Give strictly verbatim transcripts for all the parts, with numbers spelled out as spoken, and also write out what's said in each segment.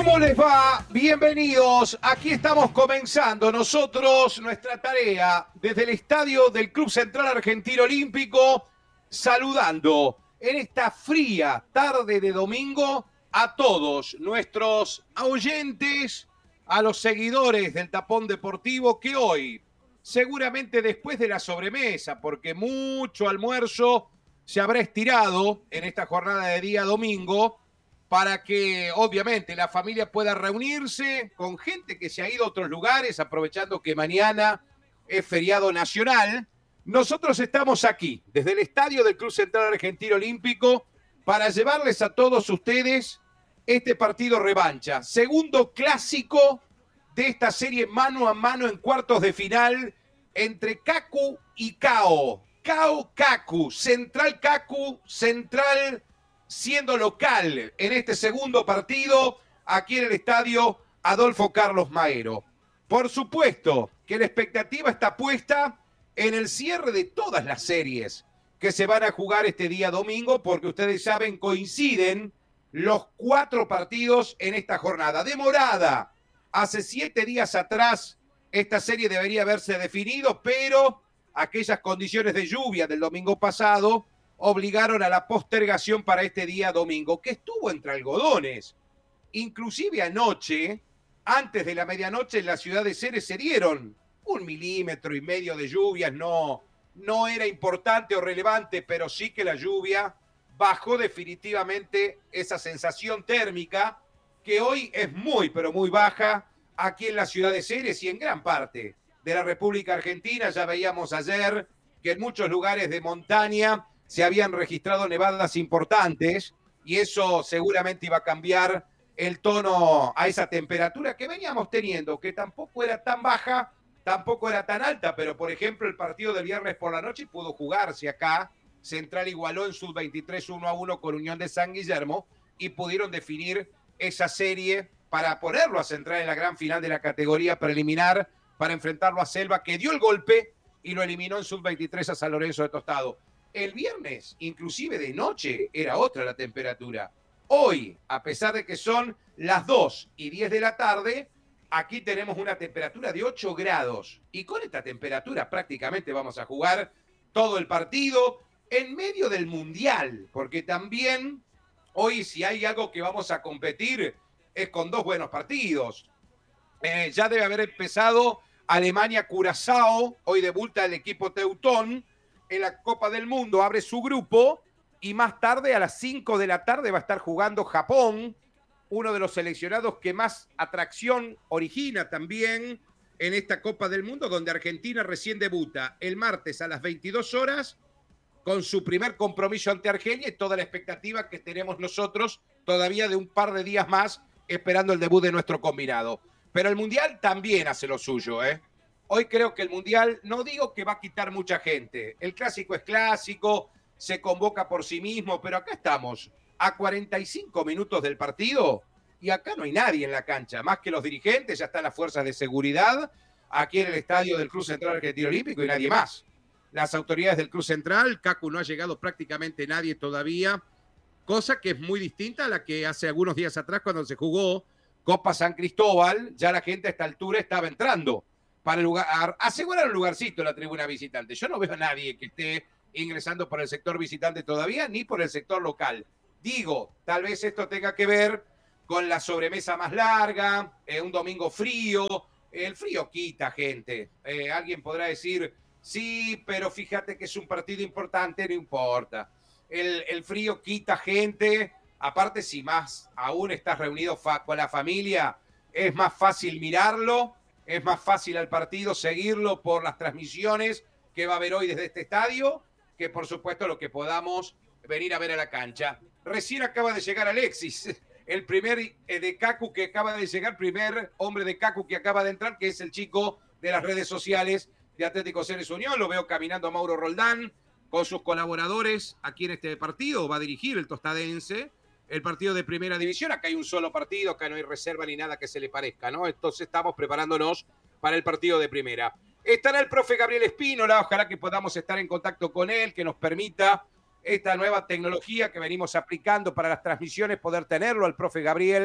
¿Cómo les va? Bienvenidos. Aquí estamos comenzando nosotros nuestra tarea desde el estadio del Club Central Argentino Olímpico, saludando en esta fría tarde de domingo a todos nuestros oyentes, a los seguidores del Tapón Deportivo que hoy, seguramente después de la sobremesa, porque mucho almuerzo se habrá estirado en esta jornada de día domingo, para que obviamente la familia pueda reunirse con gente que se ha ido a otros lugares, aprovechando que mañana es feriado nacional. Nosotros estamos aquí, desde el estadio del Club Central Argentino Olímpico, para llevarles a todos ustedes este partido revancha. Segundo clásico de esta serie mano a mano en cuartos de final entre Kaku y Kao. Kao Kaku, Central Kaku, Central siendo local en este segundo partido aquí en el estadio Adolfo Carlos Maero. Por supuesto que la expectativa está puesta en el cierre de todas las series que se van a jugar este día domingo, porque ustedes saben, coinciden los cuatro partidos en esta jornada. Demorada, hace siete días atrás esta serie debería haberse definido, pero aquellas condiciones de lluvia del domingo pasado obligaron a la postergación para este día domingo, que estuvo entre algodones. Inclusive anoche, antes de la medianoche, en la ciudad de Ceres se dieron un milímetro y medio de lluvias. No, no era importante o relevante, pero sí que la lluvia bajó definitivamente esa sensación térmica que hoy es muy, pero muy baja aquí en la ciudad de Ceres y en gran parte de la República Argentina. Ya veíamos ayer que en muchos lugares de montaña se habían registrado nevadas importantes y eso seguramente iba a cambiar el tono a esa temperatura que veníamos teniendo, que tampoco era tan baja, tampoco era tan alta, pero por ejemplo el partido del viernes por la noche pudo jugarse acá. Central igualó en sub veintitrés uno a uno con Unión de San Guillermo y pudieron definir esa serie para ponerlo a Central en la gran final de la categoría preliminar, para enfrentarlo a Selva, que dio el golpe y lo eliminó en sub veintitrés a San Lorenzo de Tostado. El viernes, inclusive de noche, era otra la temperatura. Hoy, a pesar de que son las dos y diez de la tarde, aquí tenemos una temperatura de ocho grados. Y con esta temperatura prácticamente vamos a jugar todo el partido en medio del Mundial, porque también hoy, si hay algo que vamos a competir, es con dos buenos partidos. Eh, ya debe haber empezado Alemania-Curazao, hoy debuta el equipo teutón en la Copa del Mundo, abre su grupo y más tarde a las cinco de la tarde va a estar jugando Japón, uno de los seleccionados que más atracción origina también en esta Copa del Mundo, donde Argentina recién debuta el martes a las veintidós horas con su primer compromiso ante Argelia y toda la expectativa que tenemos nosotros todavía de un par de días más esperando el debut de nuestro combinado. Pero el Mundial también hace lo suyo, ¿eh? Hoy creo que el Mundial, no digo que va a quitar mucha gente. El clásico es clásico, se convoca por sí mismo, pero acá estamos a cuarenta y cinco minutos del partido y acá no hay nadie en la cancha, más que los dirigentes, ya están las fuerzas de seguridad aquí en el estadio del Club Central Argentino Olímpico y nadie más. Las autoridades del Club Central, Kaku, no ha llegado prácticamente nadie todavía, cosa que es muy distinta a la que hace algunos días atrás cuando se jugó Copa San Cristóbal. Ya la gente a esta altura estaba entrando para el lugar, asegurar un lugarcito en la tribuna visitante. Yo no veo a nadie que esté ingresando por el sector visitante todavía, ni por el sector local. Digo, tal vez esto tenga que ver con la sobremesa más larga, eh, un domingo frío. El frío quita gente. Eh, alguien podrá decir, sí, pero fíjate que es un partido importante, no importa. El, el frío quita gente. Aparte, si más aún estás reunido fa- con la familia, es más fácil mirarlo. Es más fácil al partido seguirlo por las transmisiones que va a haber hoy desde este estadio, que por supuesto lo que podamos venir a ver a la cancha. Recién acaba de llegar Alexis, el primer de Kaku que acaba de llegar, primer hombre de Kaku que acaba de entrar, que es el chico de las redes sociales de Atlético Ceres Unión. Lo veo caminando a Mauro Roldán con sus colaboradores aquí en este partido. Va a dirigir el tostadense el partido de primera división. Acá hay un solo partido, acá no hay reserva ni nada que se le parezca, ¿no? Entonces estamos preparándonos para el partido de primera. Estará el profe Gabriel Espínola, ojalá que podamos estar en contacto con él, que nos permita esta nueva tecnología que venimos aplicando para las transmisiones, poder tenerlo al profe Gabriel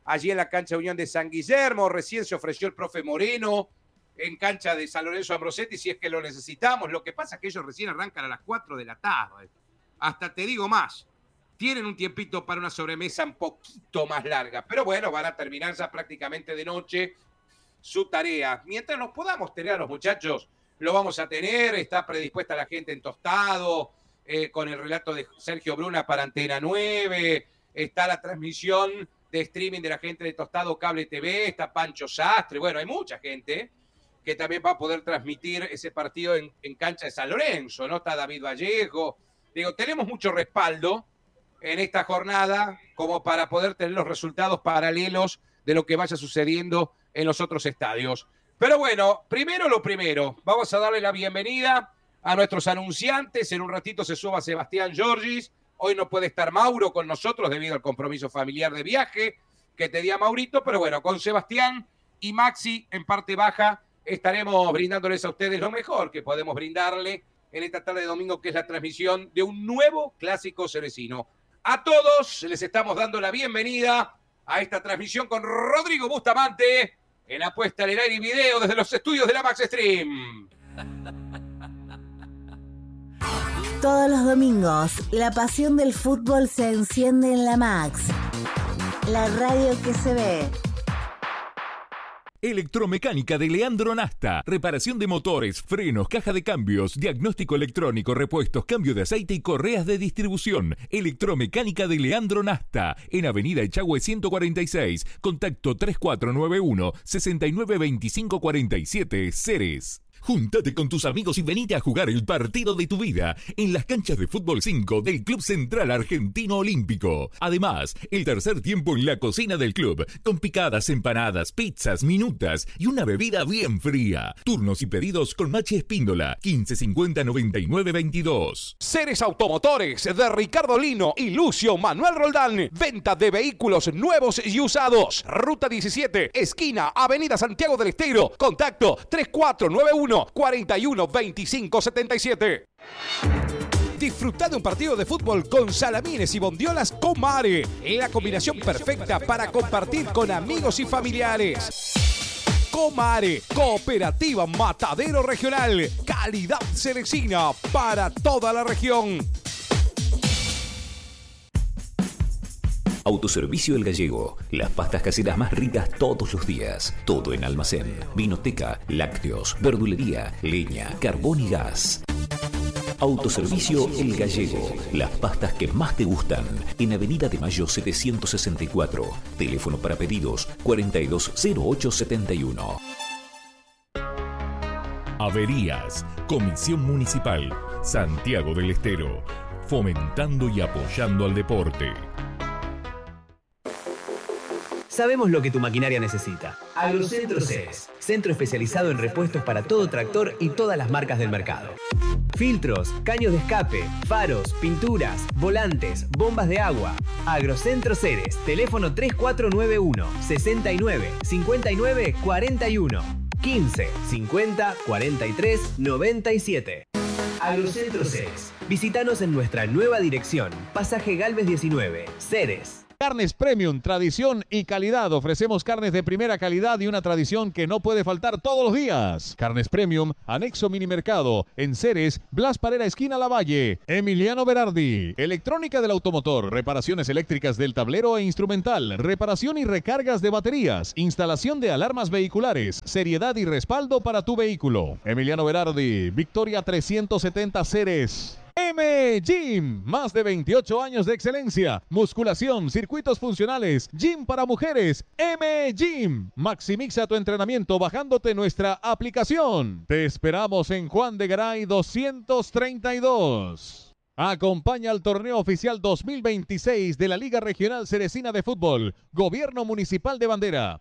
allí en la cancha Unión de San Guillermo. Recién se ofreció el profe Moreno en cancha de San Lorenzo Ambrosetti, si es que lo necesitamos. Lo que pasa es que ellos recién arrancan a las cuatro de la tarde. Hasta te digo más, tienen un tiempito para una sobremesa un poquito más larga, pero bueno, van a terminar ya prácticamente de noche su tarea. Mientras nos podamos tener a los muchachos, lo vamos a tener. Está predispuesta la gente en Tostado, eh, con el relato de Sergio Bruna para Antena nueve. Está la transmisión de streaming de la gente de Tostado Cable T V. Está Pancho Sastre. Bueno, hay mucha gente que también va a poder transmitir ese partido en, en cancha de San Lorenzo, ¿no? Está David Vallejo. Digo, tenemos mucho respaldo en esta jornada como para poder tener los resultados paralelos de lo que vaya sucediendo en los otros estadios. Pero bueno, primero lo primero, vamos a darle la bienvenida a nuestros anunciantes. En un ratito se suba Sebastián Giorgis. Hoy no puede estar Mauro con nosotros debido al compromiso familiar de viaje que tenía Maurito, pero bueno, con Sebastián y Maxi en parte baja estaremos brindándoles a ustedes lo mejor que podemos brindarle en esta tarde de domingo, que es la transmisión de un nuevo clásico cerecino. A todos les estamos dando la bienvenida a esta transmisión con Rodrigo Bustamante en Apuesta al Aire y Video desde los estudios de la Max Stream. Todos los domingos, la pasión del fútbol se enciende en la Max, la radio que se ve. Electromecánica de Leandro Nasta. Reparación de motores, frenos, caja de cambios, diagnóstico electrónico, repuestos, cambio de aceite y correas de distribución. Electromecánica de Leandro Nasta. En Avenida Echagüe ciento cuarenta y seis. Contacto tres cuatro nueve uno, seis nueve dos cinco cuatro siete, Ceres. Júntate con tus amigos y venite a jugar el partido de tu vida en las canchas de Fútbol cinco del Club Central Argentino Olímpico. Además, el tercer tiempo en la cocina del club, con picadas, empanadas, pizzas, minutas y una bebida bien fría. Turnos y pedidos con Machi Espíndola, quince cincuenta noventa y nueve veintidós. Ceres Automotores de Ricardo Lino y Lucio Manuel Roldán. Venta de vehículos nuevos y usados. Ruta diecisiete, esquina Avenida Santiago del Estero. Contacto tres cuatro nueve uno, cuarenta y uno, veinticinco setenta y siete. Disfruta de un partido de fútbol con salamines y bondiolas Comare. La combinación perfecta para compartir con amigos y familiares. Comare, Cooperativa Matadero Regional. Calidad cerecina para toda la región. Autoservicio El Gallego. Las pastas caseras más ricas todos los días. Todo en almacén. Vinoteca, lácteos, verdulería, leña, carbón y gas. Autoservicio El Gallego. Las pastas que más te gustan. En Avenida de Mayo setecientos sesenta y cuatro. Teléfono para pedidos cuarenta y dos cero ocho setenta y uno. Averías. Comisión Municipal. Santiago del Estero. Fomentando y apoyando al deporte. Sabemos lo que tu maquinaria necesita. Agrocentro Ceres, centro especializado en repuestos para todo tractor y todas las marcas del mercado. Filtros, caños de escape, faros, pinturas, volantes, bombas de agua. Agrocentro Ceres, teléfono tres cuatro nueve uno, sesenta y nueve, cincuenta y nueve, cuarenta y uno, quince, cincuenta, cuarenta y tres, noventa y siete. Agrocentro Ceres. Visítanos en nuestra nueva dirección, Pasaje Galvez diecinueve, Ceres. Carnes Premium, tradición y calidad. Ofrecemos carnes de primera calidad y una tradición que no puede faltar todos los días. Carnes Premium, anexo Minimercado, en Ceres, Blas Parera, esquina Lavalle. Emiliano Berardi, electrónica del automotor, reparaciones eléctricas del tablero e instrumental, reparación y recargas de baterías, instalación de alarmas vehiculares, seriedad y respaldo para tu vehículo. Emiliano Berardi, Victoria trescientos setenta Ceres. M Gym, más de veintiocho años de excelencia, musculación, circuitos funcionales, gym para mujeres. M Gym, maximiza tu entrenamiento bajándote nuestra aplicación. Te esperamos en Juan de Garay doscientos treinta y dos. Acompaña al torneo oficial dos mil veintiséis de la Liga Regional Cerecina de Fútbol, Gobierno Municipal de Bandera.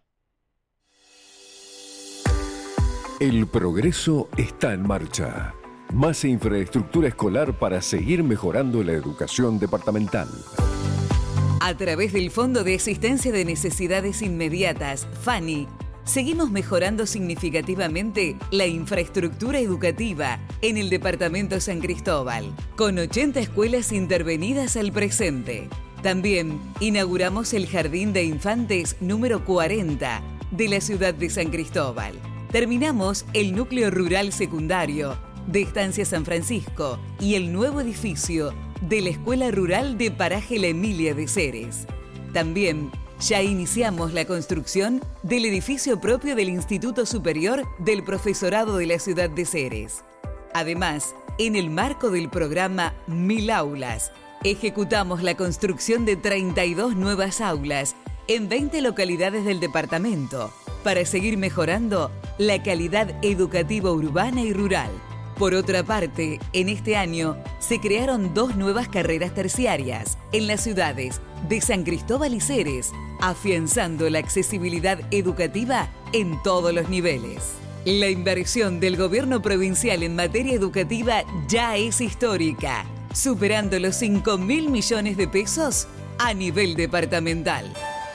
El progreso está en marcha. Más infraestructura escolar para seguir mejorando la educación departamental. A través del Fondo de Asistencia de Necesidades Inmediatas, FANI, seguimos mejorando significativamente la infraestructura educativa en el departamento San Cristóbal, con ochenta escuelas intervenidas al presente. También inauguramos el Jardín de Infantes número cuarenta de la ciudad de San Cristóbal. Terminamos el núcleo rural secundario de Estancia San Francisco y el nuevo edificio de la Escuela Rural de Paraje La Emilia de Ceres. También ya iniciamos la construcción del edificio propio del Instituto Superior del Profesorado de la ciudad de Ceres. Además, en el marco del programa Mil Aulas, ejecutamos la construcción de treinta y dos nuevas aulas en veinte localidades del departamento para seguir mejorando la calidad educativa urbana y rural. Por otra parte, en este año se crearon dos nuevas carreras terciarias en las ciudades de San Cristóbal y Ceres, afianzando la accesibilidad educativa en todos los niveles. La inversión del gobierno provincial en materia educativa ya es histórica, superando los cinco mil millones de pesos a nivel departamental.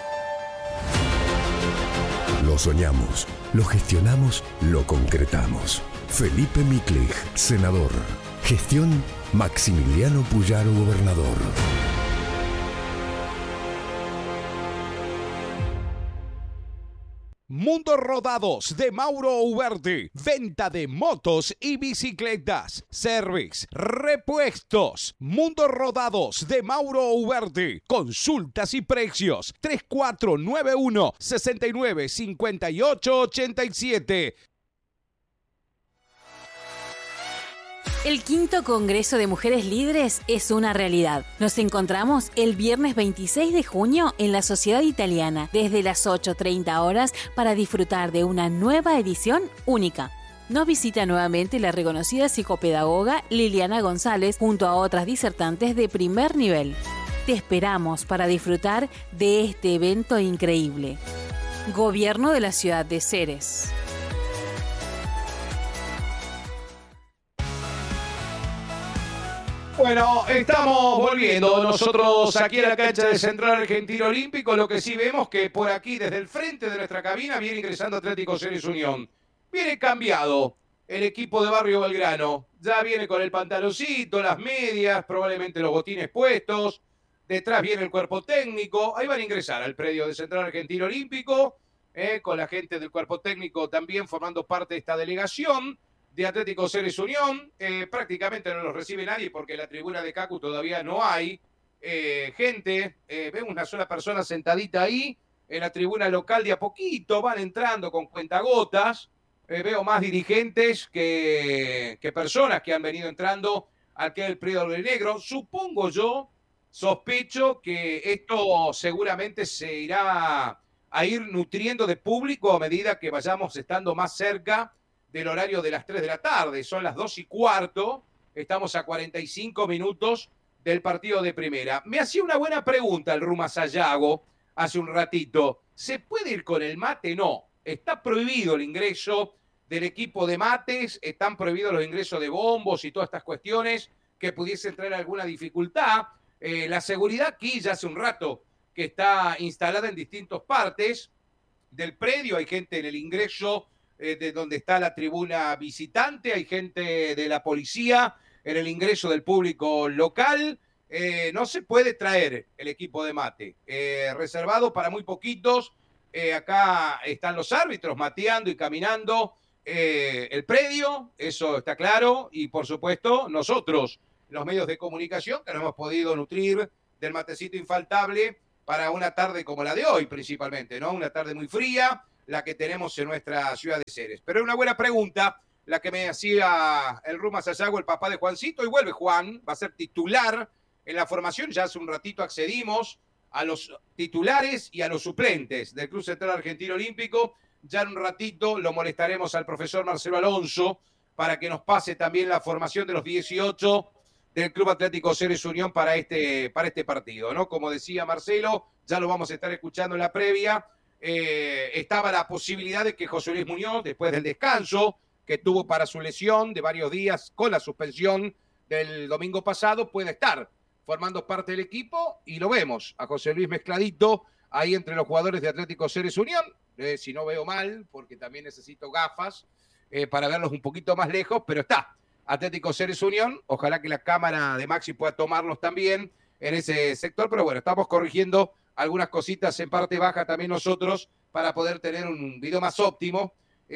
Lo soñamos, lo gestionamos, lo concretamos. Felipe Miklich, senador. Gestión Maximiliano Puyaro, gobernador. Mundo Rodados de Mauro Uberti. Venta de motos y bicicletas. Service, repuestos. Mundo Rodados de Mauro Uberti. Consultas y precios. tres cuatro nueve uno, seis nueve cinco ocho ocho siete. El quinto Congreso de Mujeres Líderes es una realidad. Nos encontramos el viernes veintiséis de junio en la Sociedad Italiana, desde las ocho treinta horas, para disfrutar de una nueva edición única. Nos visita nuevamente la reconocida psicopedagoga Liliana González junto a otras disertantes de primer nivel. Te esperamos para disfrutar de este evento increíble. Gobierno de la Ciudad de Ceres. Bueno, estamos volviendo nosotros aquí a la cancha de Central Argentino Olímpico. Lo que sí vemos que por aquí, desde el frente de nuestra cabina, viene ingresando Atlético Ceres Unión. Viene cambiado el equipo de Barrio Belgrano. Ya viene con el pantaloncito, las medias, probablemente los botines puestos. Detrás viene el cuerpo técnico. Ahí van a ingresar al predio de Central Argentino Olímpico, eh, con la gente del cuerpo técnico también formando parte de esta delegación de Atlético Ceres Unión. Eh, prácticamente no los recibe nadie porque en la tribuna de Cacu todavía no hay eh, gente. Eh, vemos una sola persona sentadita ahí. En la tribuna local de a poquito van entrando con cuentagotas. Eh, veo más dirigentes que, que personas que han venido entrando aquí al predio del negro. Supongo yo, sospecho que esto seguramente se irá a ir nutriendo de público a medida que vayamos estando más cerca del horario de las tres de la tarde. Son las dos y cuarto, estamos a cuarenta y cinco minutos del partido de primera. Me hacía una buena pregunta el Ruma Sayago hace un ratito. ¿Se puede ir con el mate? No. Está prohibido el ingreso del equipo de mates, están prohibidos los ingresos de bombos y todas estas cuestiones que pudiesen traer alguna dificultad. Eh, la seguridad aquí ya hace un rato que está instalada en distintas partes del predio. Hay gente en el ingreso de donde está la tribuna visitante, hay gente de la policía en el ingreso del público local. Eh, no se puede traer el equipo de mate, eh, reservado para muy poquitos. Eh, acá están los árbitros mateando y caminando eh, el predio, eso está claro, y por supuesto nosotros, los medios de comunicación, que nos hemos podido nutrir del matecito infaltable para una tarde como la de hoy principalmente, ¿no? Una tarde muy fría, la que tenemos en nuestra ciudad de Ceres. Pero es una buena pregunta la que me hacía el Ruma Sayago, el papá de Juancito, y vuelve Juan, va a ser titular en la formación. Ya hace un ratito accedimos a los titulares y a los suplentes del Club Central Argentino Olímpico. Ya en un ratito lo molestaremos al profesor Marcelo Alonso para que nos pase también la formación de los dieciocho del Club Atlético Ceres Unión para este, para este partido, ¿no? Como decía Marcelo, ya lo vamos a estar escuchando en la previa. Eh, estaba la posibilidad de que José Luis Muñoz, después del descanso que tuvo para su lesión de varios días con la suspensión del domingo pasado, pueda estar formando parte del equipo, y lo vemos a José Luis mezcladito ahí entre los jugadores de Atlético Ceres Unión. Eh, si no veo mal, porque también necesito gafas eh, para verlos un poquito más lejos, pero está Atlético Ceres Unión. Ojalá que la cámara de Maxi pueda tomarlos también en ese sector, pero bueno, estamos corrigiendo algunas cositas en parte baja también nosotros para poder tener un video más óptimo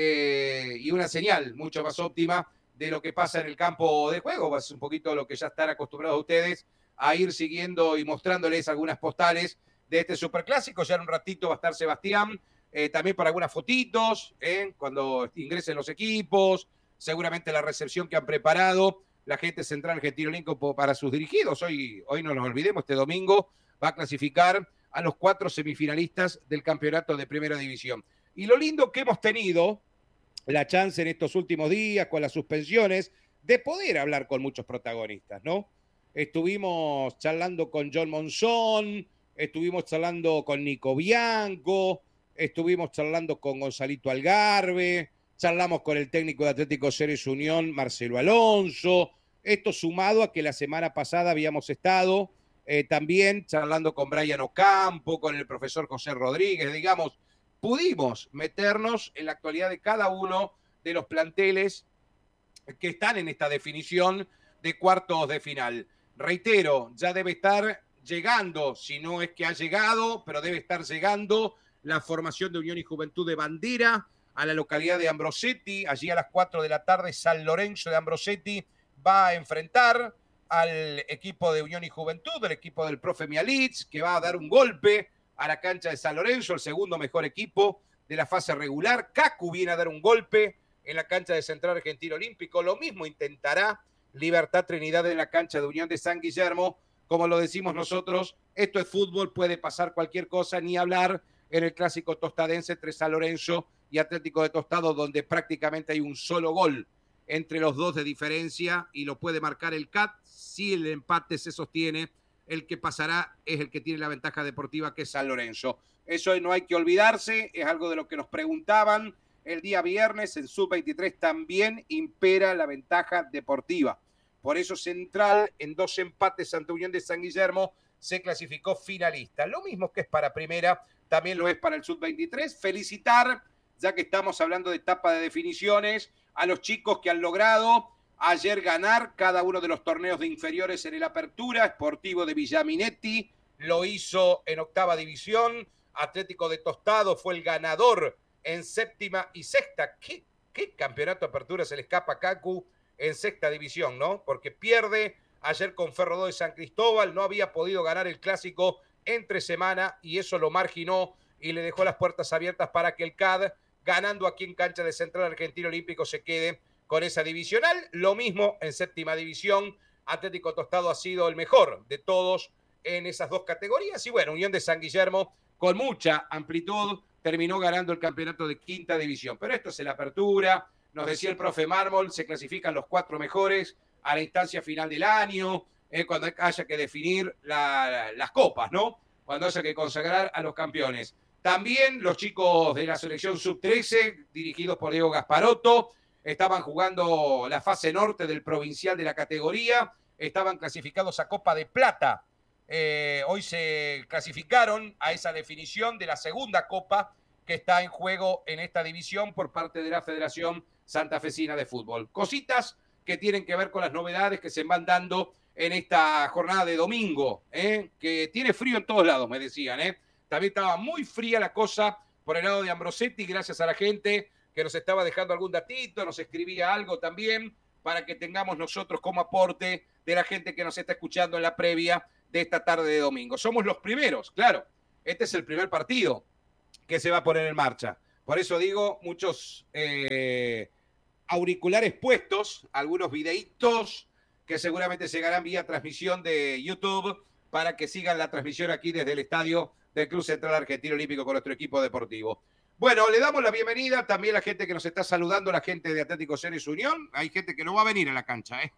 eh, y una señal mucho más óptima de lo que pasa en el campo de juego. Es un poquito lo que ya están acostumbrados ustedes a ir siguiendo y mostrándoles algunas postales de este superclásico. Ya en un ratito va a estar Sebastián, eh, también para algunas fotitos, eh, cuando ingresen los equipos, seguramente la recepción que han preparado la gente central Argentino Olímpico para sus dirigidos. Hoy, hoy no nos olvidemos, este domingo va a clasificar a los cuatro semifinalistas del campeonato de Primera División. Y lo lindo que hemos tenido la chance en estos últimos días con las suspensiones de poder hablar con muchos protagonistas, ¿no? Estuvimos charlando con John Monzón, estuvimos charlando con Nico Bianco, estuvimos charlando con Gonzalito Algarve, charlamos con el técnico de Atlético Ceres Unión, Marcelo Alonso. Esto sumado a que la semana pasada habíamos estado eh, también charlando con Brian Ocampo, con el profesor José Rodríguez. Digamos, pudimos meternos en la actualidad de cada uno de los planteles que están en esta definición de cuartos de final. Reitero, ya debe estar llegando, si no es que ha llegado, pero debe estar llegando la formación de Unión y Juventud de Bandera a la localidad de Ambrosetti. Allí a las cuatro de la tarde, San Lorenzo de Ambrosetti va a enfrentar al equipo de Unión y Juventud, el equipo del profe Mialitz, que va a dar un golpe a la cancha de San Lorenzo, el segundo mejor equipo de la fase regular. Cacu viene a dar un golpe en la cancha de Central Argentino Olímpico. Lo mismo intentará Libertad Trinidad en la cancha de Unión de San Guillermo. Como lo decimos nosotros, esto es fútbol, puede pasar cualquier cosa, ni hablar en el clásico tostadense entre San Lorenzo y Atlético de Tostado, donde prácticamente hay un solo gol entre los dos de diferencia y lo puede marcar el C A T. Si el empate se sostiene, el que pasará es el que tiene la ventaja deportiva, que es San Lorenzo. Eso no hay que olvidarse, es algo de lo que nos preguntaban el día viernes. En sub veintitrés también impera la ventaja deportiva. Por eso Central, en dos empates ante Unión de San Guillermo, se clasificó finalista. Lo mismo que es para primera, también lo es para el sub veintitrés. Felicitar, ya que estamos hablando de etapa de definiciones, a los chicos que han logrado ayer ganar cada uno de los torneos de inferiores en el Apertura. Sportivo de Villaminetti lo hizo en octava división. Atlético de Tostado fue el ganador en séptima y sexta. ¿Qué, qué campeonato de Apertura se le escapa a Cacu en sexta división, no? Porque pierde ayer con Ferro dos de San Cristóbal. No había podido ganar el clásico entre semana y eso lo marginó y le dejó las puertas abiertas para que el C A D, ganando aquí en cancha de Central Argentino Olímpico, se quede con esa divisional. Lo mismo en séptima división. Atlético Tostado ha sido el mejor de todos en esas dos categorías. Y bueno, Unión de San Guillermo, con mucha amplitud, terminó ganando el campeonato de quinta división. Pero esto es la Apertura. Nos decía el profe Mármol, se clasifican los cuatro mejores a la instancia final del año, eh, cuando haya que definir la, la, las copas, ¿no? Cuando haya que consagrar a los campeones. También los chicos de la selección sub trece, dirigidos por Diego Gasparotto, estaban jugando la fase norte del provincial de la categoría, estaban clasificados a Copa de Plata. Eh, hoy se clasificaron a esa definición de la segunda copa que está en juego en esta división por parte de la Federación Santafesina de Fútbol. Cositas que tienen que ver con las novedades que se van dando en esta jornada de domingo, ¿eh? Que tiene frío en todos lados, me decían, ¿eh? También estaba muy fría la cosa por el lado de Ambrosetti, gracias a la gente que nos estaba dejando algún datito, nos escribía algo también, para que tengamos nosotros como aporte de la gente que nos está escuchando en la previa de esta tarde de domingo. Somos los primeros, claro. Este es el primer partido que se va a poner en marcha. Por eso digo, muchos eh, auriculares puestos, algunos videitos que seguramente llegarán vía transmisión de YouTube para que sigan la transmisión aquí desde el estadio del Club Central Argentino Olímpico con nuestro equipo deportivo. Bueno, le damos la bienvenida también a la gente que nos está saludando, la gente de Atlético Ceres Unión. Hay gente que no va a venir a la cancha, ¿eh?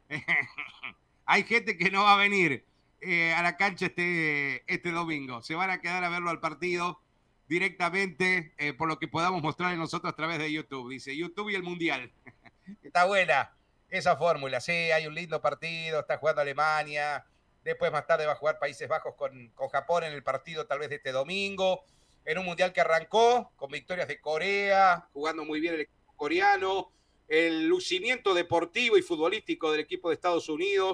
Hay gente que no va a venir eh, a la cancha este, este domingo. Se van a quedar a verlo al partido directamente, eh, por lo que podamos mostrar nosotros a través de YouTube. Dice YouTube y el Mundial. Está buena esa fórmula. Sí, hay un lindo partido, está jugando Alemania. Después más tarde va a jugar Países Bajos con, con Japón en el partido tal vez de este domingo. En un mundial que arrancó con victorias de Corea, jugando muy bien el equipo coreano, el lucimiento deportivo y futbolístico del equipo de Estados Unidos,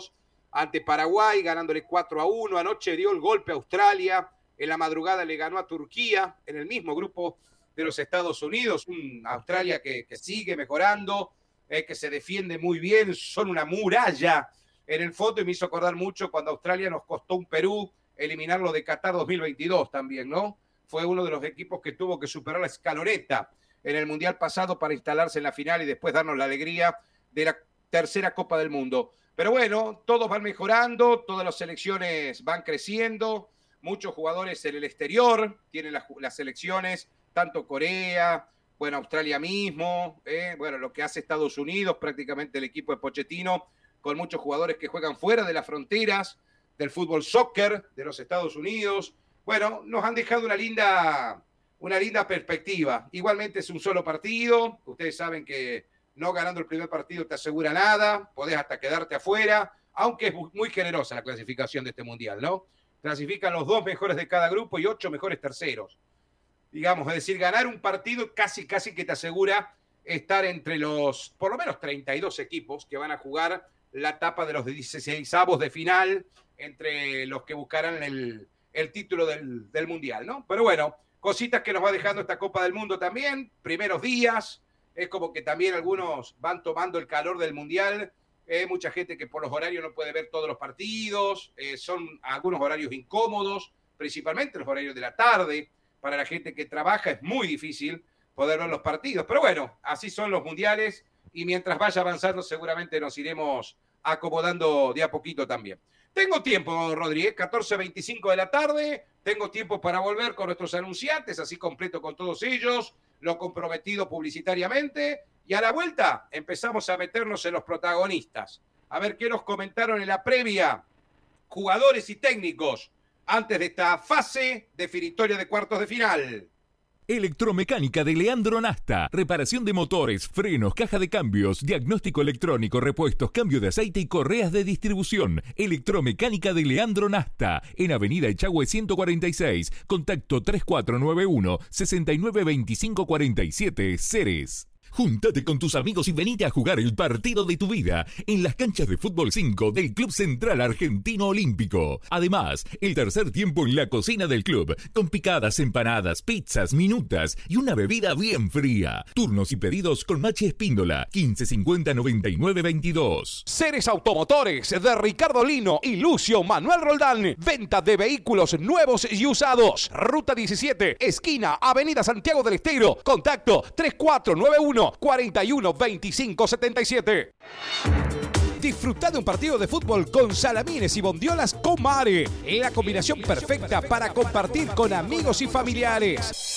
ante Paraguay, ganándole cuatro a uno. Anoche dio el golpe a Australia. En la madrugada le ganó a Turquía en el mismo grupo de los Estados Unidos. Un Australia que, que sigue mejorando, eh, que se defiende muy bien. Son una muralla en el fondo y me hizo acordar mucho cuando Australia nos costó un Perú eliminarlo de Qatar dos mil veintidós también, ¿no? Fue uno de los equipos que tuvo que superar la escaloneta en el Mundial pasado para instalarse en la final y después darnos la alegría de la tercera Copa del Mundo. Pero bueno, todos van mejorando, todas las selecciones van creciendo, muchos jugadores en el exterior tienen las, las selecciones, tanto Corea, bueno, Australia mismo, eh, bueno, lo que hace Estados Unidos, prácticamente el equipo de Pochettino, con muchos jugadores que juegan fuera de las fronteras del fútbol soccer de los Estados Unidos. Bueno, nos han dejado una linda, una linda perspectiva. Igualmente es un solo partido. Ustedes saben que no ganando el primer partido te asegura nada. Podés hasta quedarte afuera, aunque es muy generosa la clasificación de este Mundial, ¿no? Clasifican los dos mejores de cada grupo y ocho mejores terceros. Digamos, es decir, ganar un partido casi, casi que te asegura estar entre los, por lo menos treinta y dos equipos que van a jugar la etapa de los dieciseisavos de final, entre los que buscarán el, el título del, del Mundial, ¿no? Pero bueno, cositas que nos va dejando esta Copa del Mundo también, primeros días, es como que también algunos van tomando el calor del Mundial, eh, mucha gente que por los horarios no puede ver todos los partidos, eh, son algunos horarios incómodos, principalmente los horarios de la tarde, para la gente que trabaja es muy difícil poder ver los partidos, pero bueno, así son los mundiales y mientras vaya avanzando seguramente nos iremos acomodando de a poquito también. Tengo tiempo, Rodríguez, catorce veinticinco de la tarde, tengo tiempo para volver con nuestros anunciantes, así completo con todos ellos, lo comprometido publicitariamente, y a la vuelta empezamos a meternos en los protagonistas, a ver qué nos comentaron en la previa jugadores y técnicos antes de esta fase definitoria de cuartos de final. Electromecánica de Leandro Nasta. Reparación de motores, frenos, caja de cambios, diagnóstico electrónico, repuestos, cambio de aceite y correas de distribución. Electromecánica de Leandro Nasta. En Avenida Echagüe ciento cuarenta y seis. Contacto tres cuatro nueve uno, seis nueve dos cinco cuatro siete, Ceres. Júntate con tus amigos y venite a jugar el partido de tu vida en las canchas de fútbol cinco del Club Central Argentino Olímpico. Además, el tercer tiempo en la cocina del club, con picadas, empanadas, pizzas, minutas y una bebida bien fría. Turnos y pedidos con Machi Espíndola, quince cincuenta noventa y nueve veintidós. Ceres Automotores de Ricardo Lino y Lucio Manuel Roldán. Venta de vehículos nuevos y usados. Ruta diecisiete, esquina Avenida Santiago del Estero. Contacto tres cuatro nueve uno, cuarenta y uno, veinticinco, setenta y siete. Disfruta de un partido de fútbol con salamines y bondiolas Comare. La combinación perfecta para compartir con amigos y familiares.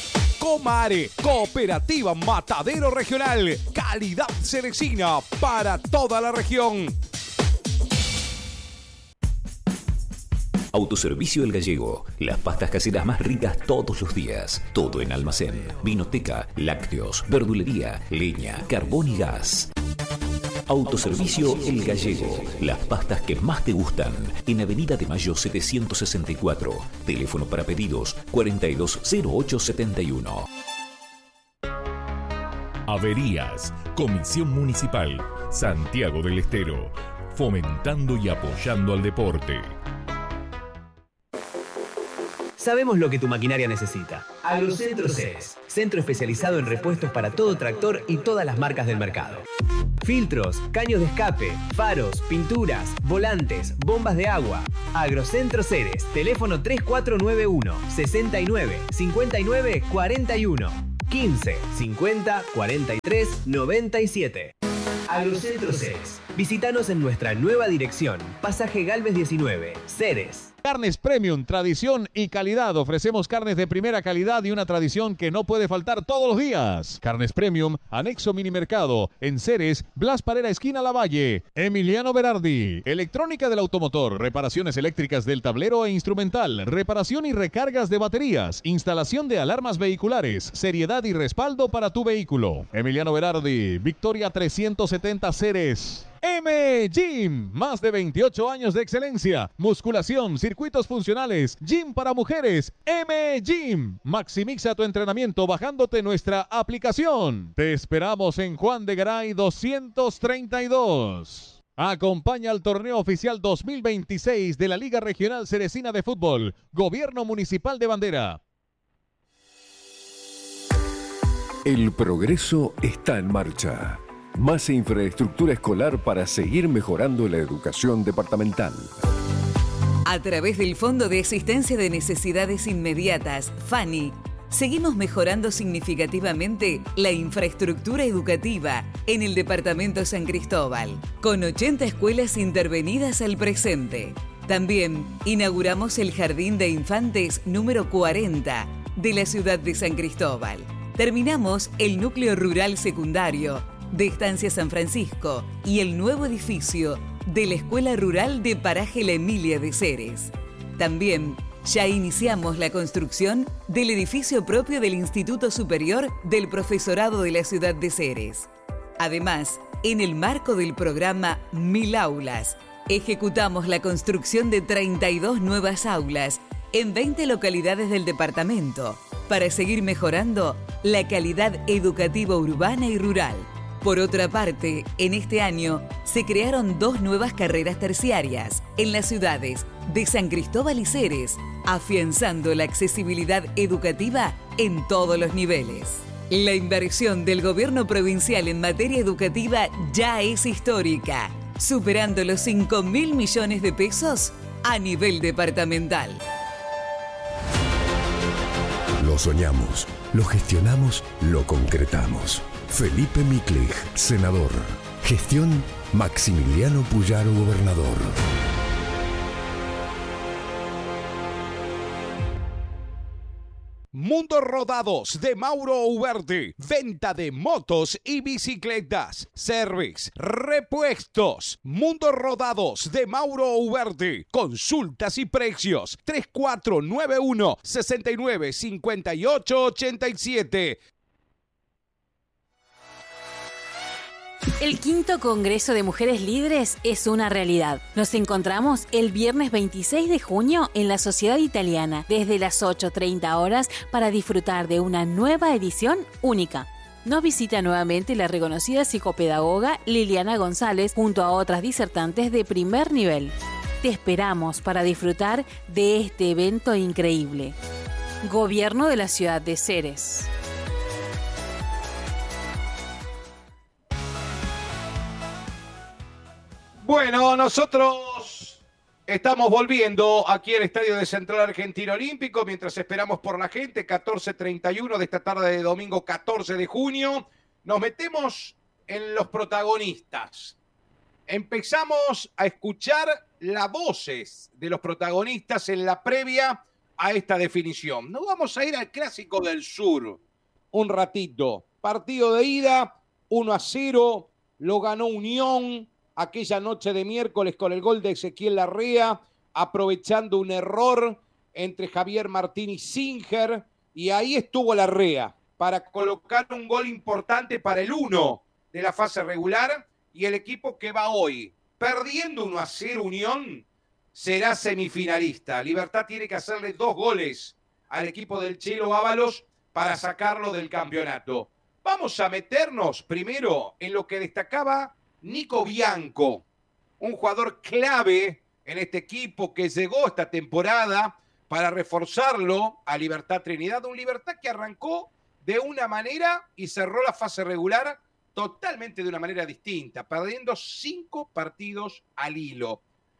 Comare, Cooperativa Matadero Regional. Calidad Ceresina para toda la región. Autoservicio El Gallego. Las pastas caseras más ricas todos los días. Todo en almacén. Vinoteca, lácteos, verdulería, leña, carbón y gas. Autoservicio El Gallego. Las pastas que más te gustan. En Avenida de Mayo setecientos sesenta y cuatro. Teléfono para pedidos cuarenta y dos cero ocho setenta y uno. Averías. Comisión Municipal. Santiago del Estero. Fomentando y apoyando al deporte. Sabemos lo que tu maquinaria necesita. Agrocentro Ceres, centro especializado en repuestos para todo tractor y todas las marcas del mercado. Filtros, caños de escape, faros, pinturas, volantes, bombas de agua. Agrocentro Ceres, teléfono tres cuatro nueve uno, sesenta y nueve, cincuenta y nueve, cuarenta y uno, quince, cincuenta, cuarenta y tres, noventa y siete. Agrocentro Ceres. Visítanos en nuestra nueva dirección, Pasaje Galvez diecinueve, Ceres. Carnes Premium, tradición y calidad. Ofrecemos carnes de primera calidad y una tradición que no puede faltar todos los días. Carnes Premium, anexo Minimercado, en Ceres, Blas Parera, esquina Lavalle. Emiliano Berardi, electrónica del automotor, reparaciones eléctricas del tablero e instrumental, reparación y recargas de baterías, instalación de alarmas vehiculares, seriedad y respaldo para tu vehículo. Emiliano Berardi, Victoria trescientos setenta Ceres. M Gym, más de veintiocho años de excelencia, musculación, circuitos funcionales, gym para mujeres. M Gym, maximiza tu entrenamiento bajándote nuestra aplicación. Te esperamos en Juan de Garay doscientos treinta y dos. Acompaña al torneo oficial dos mil veintiséis de la Liga Regional Ceresina de Fútbol. Gobierno Municipal de Bandera. El progreso está en marcha. Más infraestructura escolar para seguir mejorando la educación departamental. A través del Fondo de Asistencia de Necesidades Inmediatas, FANI, seguimos mejorando significativamente la infraestructura educativa en el departamento San Cristóbal, con ochenta escuelas intervenidas al presente. También inauguramos el Jardín de Infantes número cuarenta de la ciudad de San Cristóbal. Terminamos el núcleo rural secundario de Estancia San Francisco y el nuevo edificio de la Escuela Rural de Paraje La Emilia de Ceres. También ya iniciamos la construcción del edificio propio del Instituto Superior del Profesorado de la ciudad de Ceres. Además, en el marco del programa Mil Aulas, ejecutamos la construcción de treinta y dos nuevas aulas en veinte localidades del departamento para seguir mejorando la calidad educativa urbana y rural. Por otra parte, en este año se crearon dos nuevas carreras terciarias en las ciudades de San Cristóbal y Ceres, afianzando la accesibilidad educativa en todos los niveles. La inversión del gobierno provincial en materia educativa ya es histórica, superando los cinco mil millones de pesos a nivel departamental. Lo soñamos, lo gestionamos, lo concretamos. Felipe Miklich, senador. Gestión Maximiliano Puyaro, gobernador. Mundo Rodados de Mauro Uverde. Venta de motos y bicicletas. Service, repuestos. Mundo Rodados de Mauro Uverde. Consultas y precios. tres cuatro nueve uno, seis nueve cinco ocho ocho siete. El quinto Congreso de Mujeres Líderes es una realidad. Nos encontramos el viernes veintiséis de junio en la Sociedad Italiana, desde las ocho treinta horas, para disfrutar de una nueva edición única. Nos visita nuevamente la reconocida psicopedagoga Liliana González junto a otras disertantes de primer nivel. Te esperamos para disfrutar de este evento increíble. Gobierno de la ciudad de Ceres. Bueno, nosotros estamos volviendo aquí al Estadio de Central Argentino Olímpico mientras esperamos por la gente, catorce treinta y uno de esta tarde de domingo catorce de junio. Nos metemos en los protagonistas. Empezamos a escuchar las voces de los protagonistas en la previa a esta definición. Nos vamos a ir al Clásico del Sur un ratito. Partido de ida, uno a cero, lo ganó Unión aquella noche de miércoles con el gol de Ezequiel Larrea, aprovechando un error entre Javier Martín y Singer, y ahí estuvo Larrea para colocar un gol importante para el uno de la fase regular, y el equipo que va hoy perdiendo uno a cero Unión será semifinalista. Libertad tiene que hacerle dos goles al equipo del Chelo Ábalos para sacarlo del campeonato. Vamos a meternos primero en lo que destacaba Nico Bianco, un jugador clave en este equipo que llegó esta temporada para reforzarlo a Libertad Trinidad. Un Libertad que arrancó de una manera y cerró la fase regular totalmente de una manera distinta, perdiendo cinco partidos al hilo.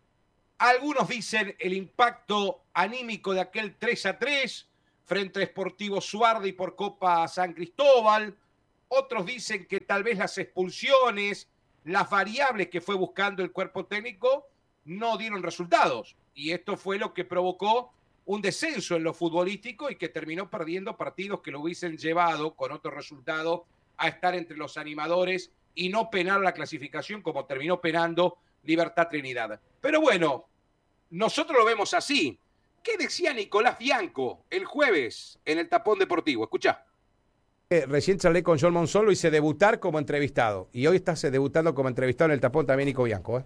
Algunos dicen el impacto anímico de aquel tres a tres frente a Sportivo Suardi por Copa San Cristóbal. Otros dicen que tal vez las expulsiones, las variables que fue buscando el cuerpo técnico no dieron resultados. Y esto fue lo que provocó un descenso en lo futbolístico y que terminó perdiendo partidos que lo hubiesen llevado con otro resultado a estar entre los animadores y no penar la clasificación como terminó penando Libertad Trinidad. Pero bueno, nosotros lo vemos así. ¿Qué decía Nicolás Bianco el jueves en el Tapón Deportivo? Escuchá. Eh, recién charlé con John Monzón, lo hice debutar como entrevistado. Y hoy estás debutando como entrevistado en el Tapón también, Nico Bianco, ¿eh?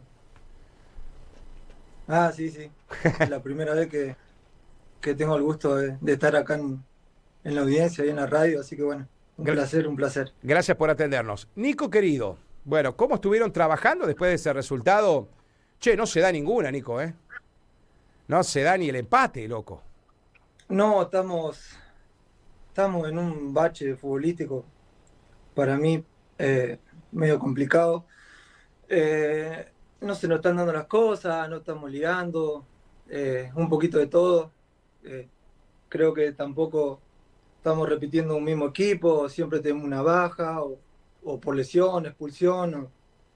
Ah, sí, sí. Es la primera vez que, que tengo el gusto de, de estar acá en, en la audiencia y en la radio. Así que bueno, un Gra- placer, un placer. Gracias por atendernos. Nico, querido, Bueno, ¿cómo estuvieron trabajando después de ese resultado? Che, no se da ninguna, Nico, ¿eh? No se da ni el empate, loco. No, estamos, estamos en un bache futbolístico, para mí, eh, medio complicado. Eh, no se nos están dando las cosas, no estamos ligando, eh, un poquito de todo. Eh, creo que tampoco estamos repitiendo un mismo equipo, siempre tenemos una baja, o, o por lesión, expulsión, o,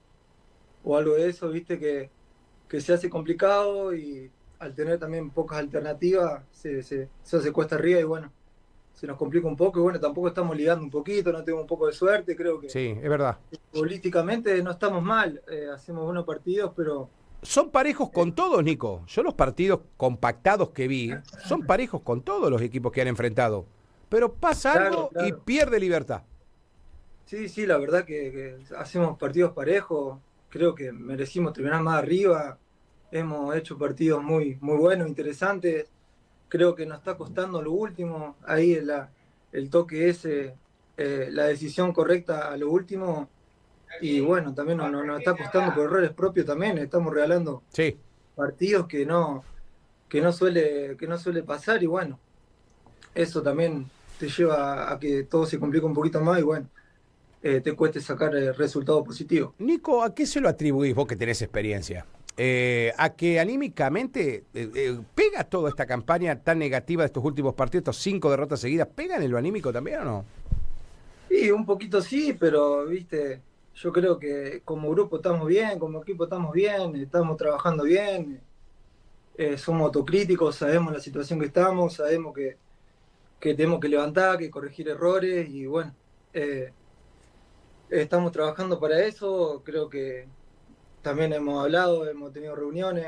o algo de eso, viste, que, que se hace complicado y al tener también pocas alternativas, se, se, se hace cuesta arriba y bueno, se nos complica un poco y bueno, tampoco estamos ligando un poquito, no tenemos un poco de suerte, creo que... Sí, es verdad. Políticamente no estamos mal, eh, hacemos buenos partidos, pero... Son parejos con todos, Nico. Yo los partidos compactados que vi, son parejos con todos los equipos que han enfrentado. Pero pasa Claro, algo claro. y pierde Libertad. Sí, sí, la verdad que, que hacemos partidos parejos, creo que merecimos terminar más arriba, hemos hecho partidos muy, muy buenos, interesantes, creo que nos está costando lo último, ahí la, el toque ese, eh, la decisión correcta a lo último, y bueno, también nos, nos está costando por errores propios también, estamos regalando sí. partidos que no, que no suele, que no suele pasar, y bueno, eso también te lleva a que todo se complica un poquito más, y bueno, eh, te cueste sacar eh, resultados positivos. Nico, ¿a qué se lo atribuís vos que tenés experiencia? Eh, ¿A que anímicamente eh, eh, pega toda esta campaña tan negativa de estos últimos partidos, estos cinco derrotas seguidas, pegan en lo anímico también o no? Sí, un poquito sí, pero viste, yo creo que como grupo estamos bien, como equipo estamos bien, estamos trabajando bien, eh, somos autocríticos, sabemos la situación que estamos, sabemos que, que tenemos que levantar, que corregir errores y bueno, eh, estamos trabajando para eso, creo que también hemos hablado, hemos tenido reuniones,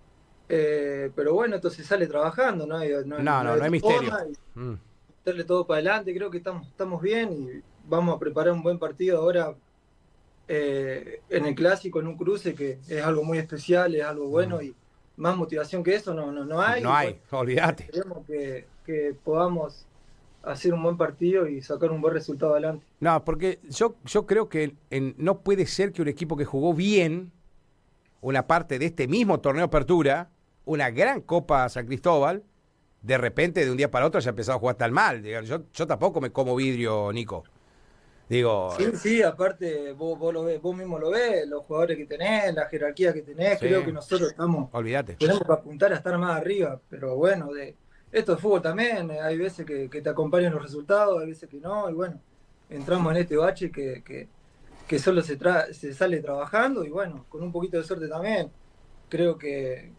eh, pero bueno, esto se sale trabajando, ¿no? hay- No, no, no hay misterio. forma y Mm. meterle todo para adelante, creo que estamos, estamos bien y vamos a preparar un buen partido ahora eh, en el clásico, en un cruce que es algo muy especial, es algo bueno y más motivación que eso no, no, no hay. No hay, olvídate. Esperemos que, que podamos hacer un buen partido y sacar un buen resultado adelante. No, porque yo, yo creo que en- no puede ser que un equipo que jugó bien una parte de este mismo torneo Apertura, una gran Copa San Cristóbal, de repente de un día para otro haya empezado a jugar tan mal. Digo, Yo, yo tampoco me como vidrio, Nico. Digo, Sí, sí, aparte vos, vos lo ves, vos mismo lo ves, los jugadores que tenés, la jerarquía que tenés, Sí. creo que nosotros estamos, olvídate. tenemos que apuntar a estar más arriba, pero bueno, de esto es fútbol también, eh, hay veces que, que te acompañan los resultados, hay veces que no, y bueno, entramos en este bache que, que, que solo se, tra se sale trabajando y bueno, con un poquito de suerte también, creo que,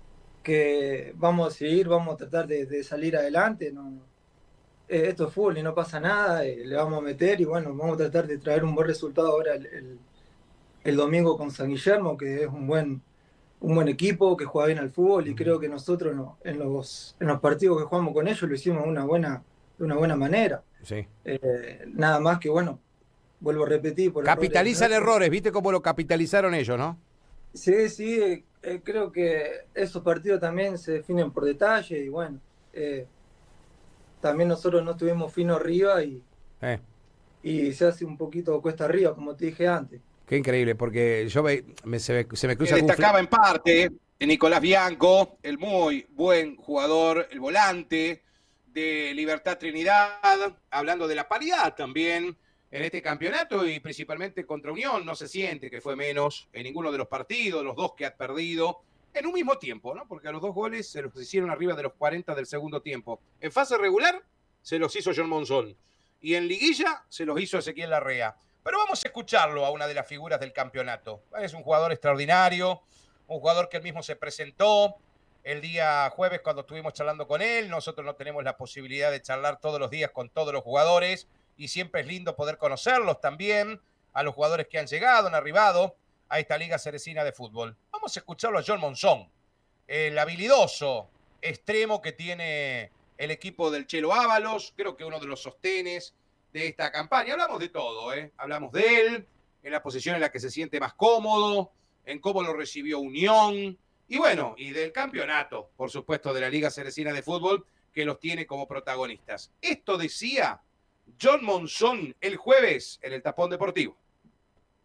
que vamos a seguir, vamos a tratar de, de salir adelante, no, eh, esto es fútbol y no pasa nada, eh, le vamos a meter y bueno, vamos a tratar de traer un buen resultado ahora el, el, el domingo con San Guillermo, que es un buen un buen equipo que juega bien al fútbol y creo que nosotros no, en, los, en los partidos que jugamos con ellos lo hicimos de una buena, de una buena manera. Sí. Eh, nada más que, bueno, vuelvo a repetir. Por Capitalizan errores, errores, ¿viste cómo lo capitalizaron ellos, no? Sí, sí, eh, eh, creo que esos partidos también se definen por detalle y bueno, eh, también nosotros no estuvimos fino arriba y, Eh. y se hace un poquito cuesta arriba, como te dije antes. Qué increíble, porque yo ve, me, se, me, se me cruza Que algún destacaba fle- en parte Nicolás Bianco, el muy buen jugador, el volante de Libertad Trinidad, hablando de la paridad también en este campeonato y principalmente contra Unión. No se siente que fue menos en ninguno de los partidos, los dos que ha perdido en un mismo tiempo, ¿no? Porque a los dos goles se los hicieron arriba de los cuarenta del segundo tiempo. En fase regular se los hizo John Monzón y en liguilla se los hizo Ezequiel Larrea. Pero vamos a escucharlo a una de las figuras del campeonato. Es un jugador extraordinario, un jugador que él mismo se presentó el día jueves cuando estuvimos charlando con él. Nosotros no tenemos la posibilidad de charlar todos los días con todos los jugadores y siempre es lindo poder conocerlos también, a los jugadores que han llegado, han arribado a esta Liga Ceresina de Fútbol. Vamos a escucharlo a John Monzón, el habilidoso extremo que tiene el equipo del Chelo Ábalos, creo que uno de los sostenes de esta campaña. Hablamos de todo, ¿eh? Hablamos de él, en la posición en la que se siente más cómodo, en cómo lo recibió Unión, y bueno, y del campeonato, por supuesto, de la Liga Ceresina de Fútbol, que los tiene como protagonistas. Esto decía John Monzón el jueves en el Tapón Deportivo.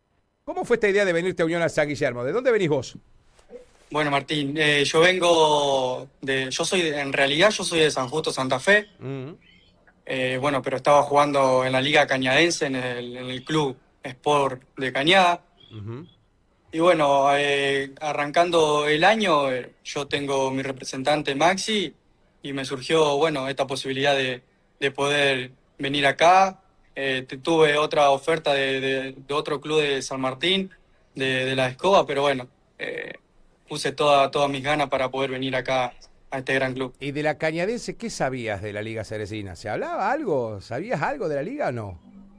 ¿Cómo fue esta idea de venirte a Unión a San Guillermo? ¿De dónde venís vos? Bueno, Martín, eh, yo vengo de, yo soy, de, en realidad yo soy de San Justo, Santa Fe. Uh-huh. eh, bueno, pero estaba jugando en la Liga Cañadense, en el, en el club Sport de Cañada. Uh-huh. Y bueno, eh, arrancando el año, eh, yo tengo mi representante Maxi y me surgió, bueno, esta posibilidad de, de poder venir acá. Eh, tuve otra oferta de, de, de otro club de San Martín, de, de La Escoba, pero bueno, eh, puse toda, todas mis ganas para poder venir acá a este gran club. ¿Y de la Cañadense qué sabías de la Liga Ceresina? ¿Se hablaba algo? ¿Sabías algo de la liga o no?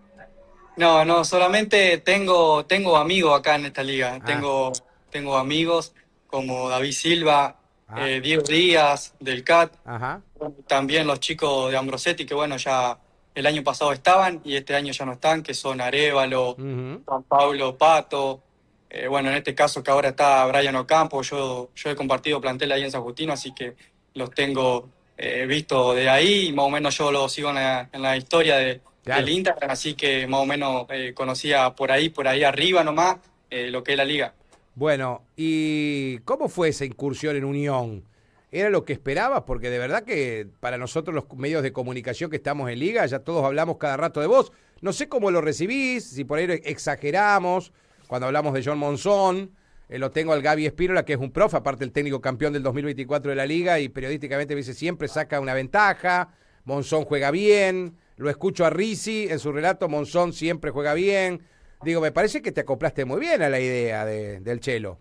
No, no, solamente tengo, tengo amigos acá en esta liga. Ah. Tengo, tengo amigos como David Silva, ah. eh, Diego Díaz, del C A T. Ajá. También los chicos de Ambrosetti, que bueno, ya el año pasado estaban y este año ya no están, que son Arévalo, uh-huh. Juan Pablo Pato. Eh, bueno, en este caso que ahora está Brian Ocampo, yo, yo he compartido plantel ahí en San Justino, así que los tengo eh, visto de ahí y más o menos yo los sigo en la, en la historia de, claro. del Instagram, así que más o menos eh, conocía por ahí, por ahí arriba nomás, eh, lo que es la liga. Bueno, ¿y cómo fue esa incursión en Unión? ¿Era lo que esperabas? Porque de verdad que para nosotros los medios de comunicación que estamos en liga, ya todos hablamos cada rato de vos. No sé cómo lo recibís, si por ahí exageramos. Cuando hablamos de John Monzón, eh, lo tengo al Gaby Espírola, que es un profe, aparte el técnico campeón del dos mil veinticuatro de la Liga, y periodísticamente me dice siempre saca una ventaja, Monzón juega bien, lo escucho a Rizzi, en su relato Monzón siempre juega bien. Digo, me parece que te acoplaste muy bien a la idea de, del Chelo.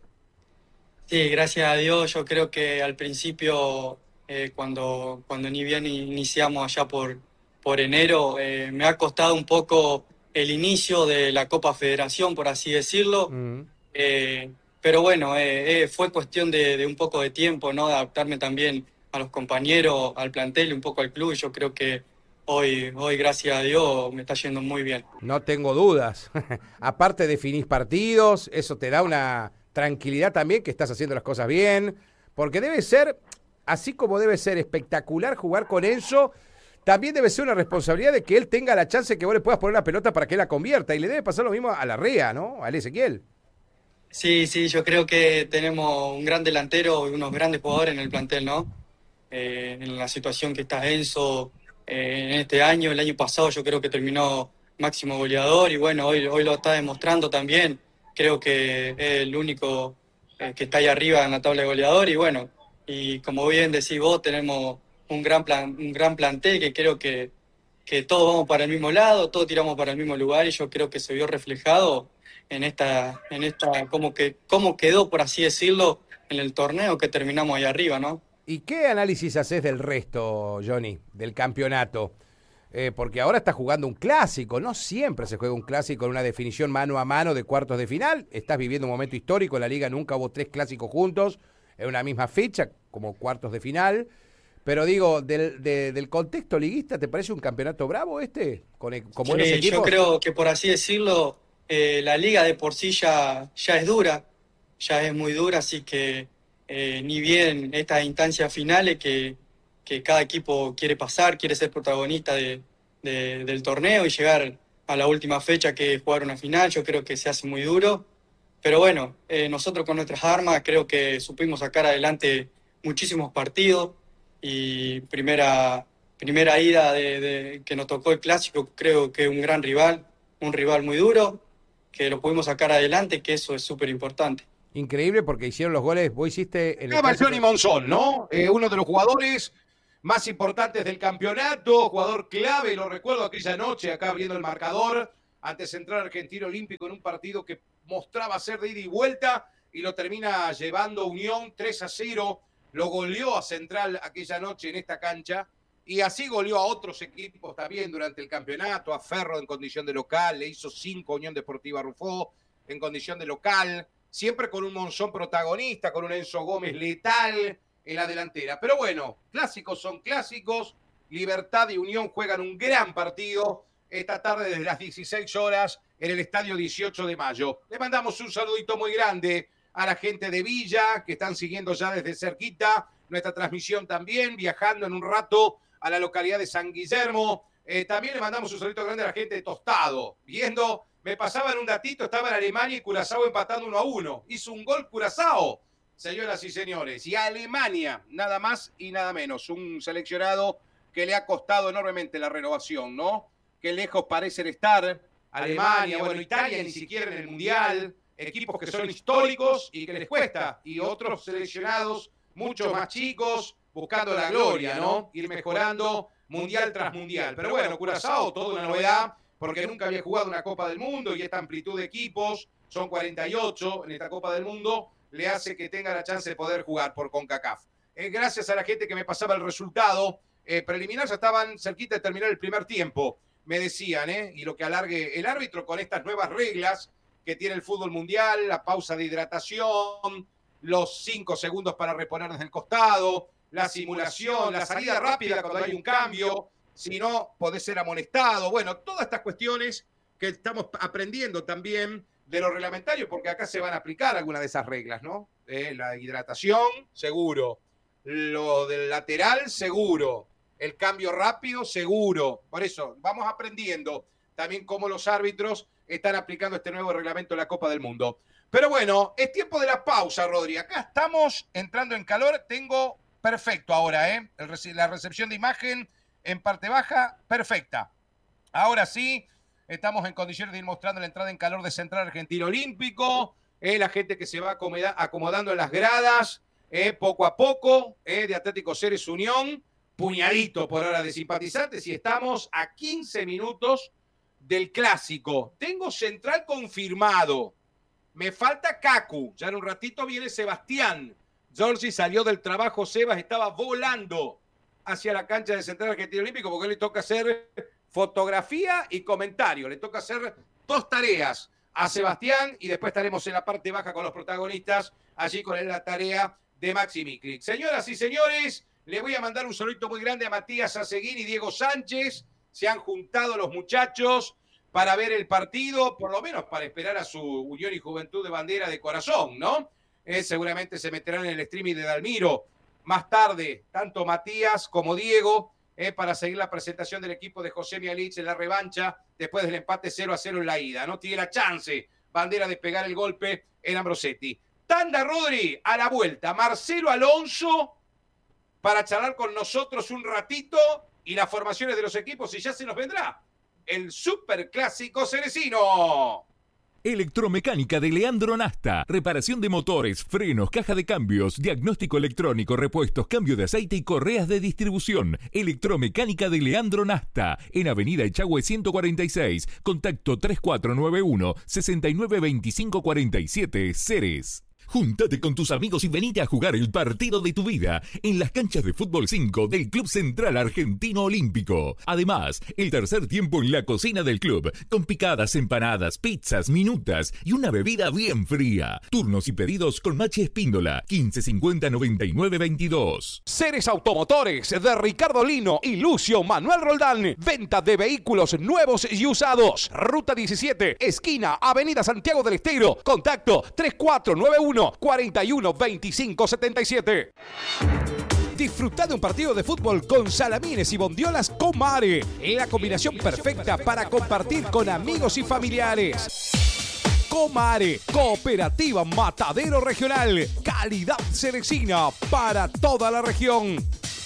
Sí, gracias a Dios, yo creo que al principio, eh, cuando, cuando ni bien iniciamos allá por, por enero, eh, me ha costado un poco el inicio de la Copa Federación, por así decirlo, uh-huh. eh, pero bueno, eh, eh, fue cuestión de, de un poco de tiempo, ¿no? De adaptarme también a los compañeros, al plantel, un poco al club, y yo creo que hoy, hoy gracias a Dios, me está yendo muy bien. No tengo dudas. Aparte definís partidos, eso te da una tranquilidad también, que estás haciendo las cosas bien, porque debe ser, así como debe ser espectacular jugar con Enzo, también debe ser una responsabilidad de que él tenga la chance de que vos le puedas poner la pelota para que él la convierta. Y le debe pasar lo mismo a Larrea, ¿no? A Ezequiel. Sí, sí, yo creo que tenemos un gran delantero y unos grandes jugadores en el plantel, ¿no? Eh, en la situación que está Enzo eh, en este año, el año pasado yo creo que terminó máximo goleador y bueno, hoy, hoy lo está demostrando también. Creo que es el único eh, que está ahí arriba en la tabla de goleador y bueno, y como bien decís vos, tenemos un gran plan, un gran plantel que creo que, que todos vamos para el mismo lado, todos tiramos para el mismo lugar y yo creo que se vio reflejado en esta, en esta, como que, cómo quedó, por así decirlo, en el torneo que terminamos ahí arriba, ¿no? ¿Y qué análisis haces del resto, Johnny, del campeonato? Eh, porque ahora está jugando un clásico, no siempre se juega un clásico en una definición mano a mano de cuartos de final, estás viviendo un momento histórico, en la liga nunca hubo tres clásicos juntos, en una misma fecha, como cuartos de final. Pero digo, del, de, del contexto liguista, ¿te parece un campeonato bravo este? Con, con buenos sí, equipos. Yo creo que por así decirlo, eh, la liga de por sí ya, ya es dura, ya es muy dura, así que eh, ni bien estas instancias finales que, que cada equipo quiere pasar, quiere ser protagonista de, de, del torneo y llegar a la última fecha que es jugar una final, yo creo que se hace muy duro. Pero bueno, eh, nosotros con nuestras armas creo que supimos sacar adelante muchísimos partidos. Y primera, primera ida de, de que nos tocó el clásico, creo que un gran rival, un rival muy duro, que lo pudimos sacar adelante, que eso es súper importante. Increíble porque hicieron los goles, vos hiciste... En el Johnny Monzón, ¿no? Eh, uno de los jugadores más importantes del campeonato, jugador clave, lo recuerdo aquella noche acá abriendo el marcador, ante Central Argentino Olímpico en un partido que mostraba ser de ida y vuelta y lo termina llevando Unión tres a cero. Lo goleó a Central aquella noche en esta cancha y así goleó a otros equipos también durante el campeonato, a Ferro en condición de local, le hizo cinco Unión Deportiva Rufó en condición de local, siempre con un Monzón protagonista, con un Enzo Gómez letal en la delantera. Pero bueno, clásicos son clásicos, Libertad y Unión juegan un gran partido esta tarde desde las dieciséis horas en el Estadio dieciocho de mayo. Le mandamos un saludito muy grande a la gente de Villa, que están siguiendo ya desde cerquita nuestra transmisión también, viajando en un rato a la localidad de San Guillermo. Eh, también le mandamos un saludito grande a la gente de Tostado, viendo Me pasaban un datito, estaba en Alemania y Curazao empatando uno a uno. Hizo un gol Curazao, señoras y señores. Y Alemania, nada más y nada menos. Un seleccionado que le ha costado enormemente la renovación, ¿no? Qué lejos parecen estar. Alemania, bueno, Italia ni siquiera en el Mundial. Equipos que son históricos y que les cuesta. Y otros seleccionados mucho más chicos, buscando la gloria, ¿no? Ir mejorando mundial tras mundial. Pero bueno, Curazao, toda una novedad, porque nunca había jugado una Copa del Mundo y esta amplitud de equipos, son cuarenta y ocho en esta Copa del Mundo, le hace que tenga la chance de poder jugar por CONCACAF. Eh, gracias a la gente que me pasaba el resultado eh, preliminar, ya estaban cerquita de terminar el primer tiempo, me decían, ¿eh? Y lo que alargue el árbitro con estas nuevas reglas que tiene el fútbol mundial, la pausa de hidratación, los cinco segundos para reponer desde el costado, la simulación, la salida rápida cuando hay un cambio, si no, podés ser amonestado. Bueno, todas estas cuestiones que estamos aprendiendo también de lo reglamentario, porque acá se van a aplicar algunas de esas reglas, ¿no? Eh, la hidratación, seguro. Lo del lateral, seguro. El cambio rápido, seguro. Por eso, vamos aprendiendo también cómo los árbitros están aplicando este nuevo reglamento de la Copa del Mundo. Pero bueno, es tiempo de la pausa, Rodri. Acá estamos entrando en calor. Tengo perfecto ahora, ¿eh? El, la recepción de imagen en parte baja, perfecta. Ahora sí, estamos en condiciones de ir mostrando la entrada en calor de Central Argentino Olímpico. Eh, la gente que se va acomodando en las gradas, eh, poco a poco, eh, de Atlético Ceres Unión. Puñadito por hora de simpatizantes y estamos a quince minutos del clásico. Tengo Central confirmado. Me falta Cacu. Ya en un ratito viene Sebastián. Giorgi salió del trabajo, Sebas estaba volando hacia la cancha de Central Argentino Olímpico porque le toca hacer fotografía y comentario. Le toca hacer dos tareas a Sebastián y después estaremos en la parte baja con los protagonistas, allí con la tarea de Maxi Miklik. Señoras y señores, le voy a mandar un saludito muy grande a Matías Aceguín y Diego Sánchez. Se han juntado los muchachos para ver el partido, por lo menos para esperar a su Unión y Juventud de Bandera de corazón, ¿no? Eh, seguramente se meterán en el streaming de Dalmiro más tarde, tanto Matías como Diego, eh, para seguir la presentación del equipo de José Mialich en la revancha después del empate cero a cero en la ida. No tiene la chance Bandera de pegar el golpe en Ambrosetti. Tanda, Rodri, a la vuelta. Marcelo Alonso para charlar con nosotros un ratito y las formaciones de los equipos, y ya se nos vendrá el Superclásico Ceresino. Electromecánica de Leandro Nasta. Reparación de motores, frenos, caja de cambios, diagnóstico electrónico, repuestos, cambio de aceite y correas de distribución. Electromecánica de Leandro Nasta. En Avenida Echagüe ciento cuarenta y seis. Contacto tres cuatro nueve uno, seis nueve dos cinco cuatro siete, Ceres. Júntate con tus amigos y venite a jugar el partido de tu vida en las canchas de fútbol cinco del Club Central Argentino Olímpico. Además, el tercer tiempo en la cocina del club, con picadas, empanadas, pizzas, minutas y una bebida bien fría. Turnos y pedidos con Machi Espíndola, quince cincuenta noventa y nueve veintidós. Ceres Automotores de Ricardo Lino y Lucio Manuel Roldán. Venta de vehículos nuevos y usados. Ruta diecisiete, esquina Avenida Santiago del Estero. Contacto tres cuatro nueve uno, cuatro uno dos cinco siete siete. Disfruta de un partido de fútbol con salamines y bondiolas Comare. La combinación perfecta para compartir con amigos y familiares. Comare, Cooperativa Matadero Regional. Calidad cerecina para toda la región.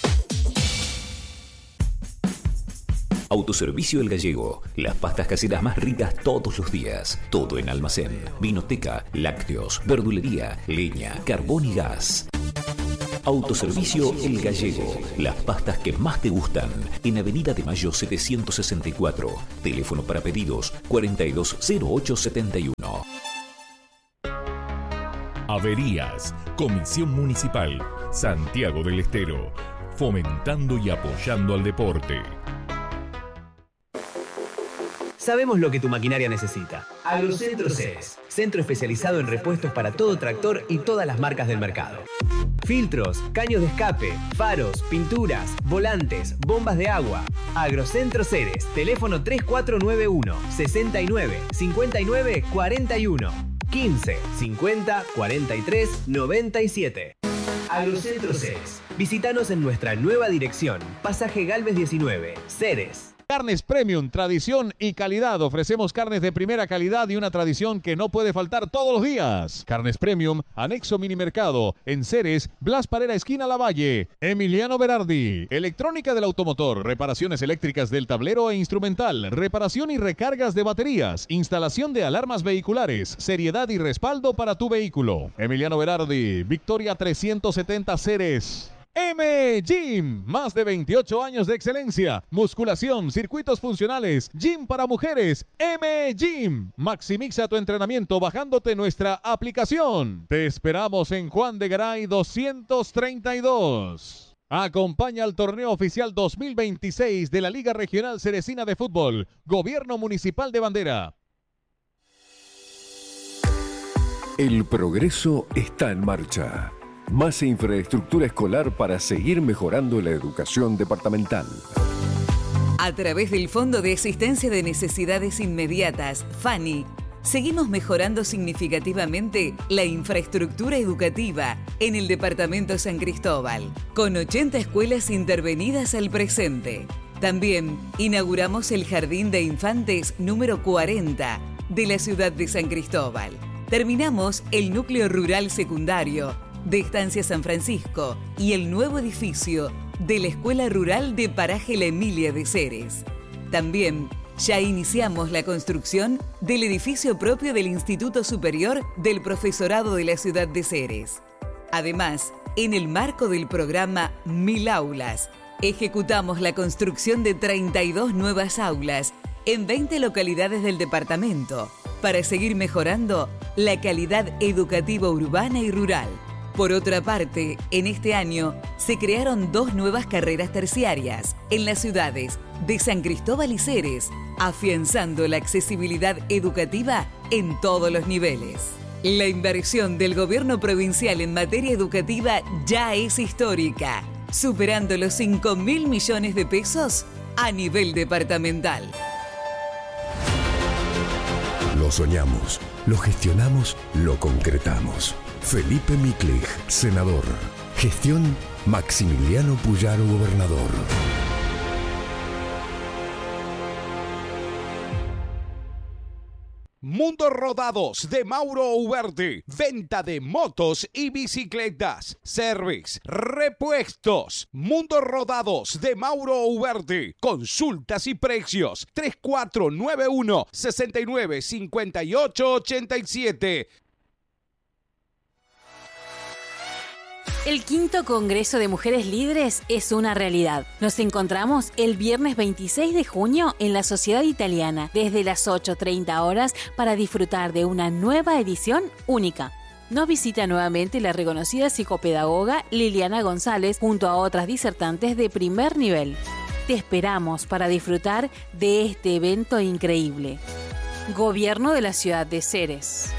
Autoservicio El Gallego. Las pastas caseras más ricas todos los días. Todo en almacén. Vinoteca, lácteos, verdulería, leña, carbón y gas. Autoservicio El Gallego. Las pastas que más te gustan. En Avenida de Mayo setecientos sesenta y cuatro. Teléfono para pedidos cuarenta y dos cero ocho setenta y uno. Averías. Comisión Municipal. Santiago del Estero. Fomentando y apoyando al deporte. Sabemos lo que tu maquinaria necesita. Agrocentro Ceres, centro especializado en repuestos para todo tractor y todas las marcas del mercado. Filtros, caños de escape, faros, pinturas, volantes, bombas de agua. Agrocentro Ceres, teléfono tres cuatro nueve uno, sesenta y nueve, cincuenta y nueve, cuarenta y uno, quince, cincuenta, cuarenta y tres, noventa y siete. Agrocentro Ceres. Visítanos en nuestra nueva dirección, Pasaje Galvez diecinueve, Ceres. Carnes Premium, tradición y calidad. Ofrecemos carnes de primera calidad y una tradición que no puede faltar todos los días. Carnes Premium, anexo Minimercado, en Ceres, Blas Parera, esquina Lavalle. Emiliano Berardi, electrónica del automotor, reparaciones eléctricas del tablero e instrumental, reparación y recargas de baterías, instalación de alarmas vehiculares, seriedad y respaldo para tu vehículo. Emiliano Berardi, Victoria trescientos setenta Ceres. M Gym, más de veintiocho años de excelencia, musculación, circuitos funcionales, gym para mujeres. M Gym, maximiza tu entrenamiento bajándote nuestra aplicación. Te esperamos en Juan de Garay doscientos treinta y dos. Acompaña al torneo oficial dos mil veintiséis de la Liga Regional Ceresina de Fútbol, Gobierno Municipal de Bandera. El progreso está en marcha. Más infraestructura escolar para seguir mejorando la educación departamental. A través del Fondo de Asistencia de Necesidades Inmediatas, FANI, seguimos mejorando significativamente la infraestructura educativa en el departamento San Cristóbal, con ochenta escuelas intervenidas al presente. También inauguramos el Jardín de Infantes número cuarenta de la ciudad de San Cristóbal. Terminamos el núcleo rural secundario de Estancia San Francisco y el nuevo edificio de la Escuela Rural de Paraje La Emilia de Ceres. También ya iniciamos la construcción del edificio propio del Instituto Superior del Profesorado de la ciudad de Ceres. Además, en el marco del programa Mil Aulas, ejecutamos la construcción de treinta y dos nuevas aulas en veinte localidades del departamento para seguir mejorando la calidad educativa urbana y rural. Por otra parte, en este año se crearon dos nuevas carreras terciarias en las ciudades de San Cristóbal y Ceres, afianzando la accesibilidad educativa en todos los niveles. La inversión del gobierno provincial en materia educativa ya es histórica, superando los cinco mil millones de pesos a nivel departamental. Lo soñamos, lo gestionamos, lo concretamos. Felipe Miklich, senador. Gestión Maximiliano Puyaro, gobernador. Mundo Rodados de Mauro Uverde. Venta de motos y bicicletas. Service, repuestos. Mundo Rodados de Mauro Uverde. Consultas y precios. tres cuatro nueve uno, seis nueve cinco ocho ocho siete. El quinto Congreso de Mujeres Líderes es una realidad. Nos encontramos el viernes veintiséis de junio en la Sociedad Italiana, desde las ocho treinta horas, para disfrutar de una nueva edición única. Nos visita nuevamente la reconocida psicopedagoga Liliana González junto a otras disertantes de primer nivel. Te esperamos para disfrutar de este evento increíble. Gobierno de la ciudad de Ceres.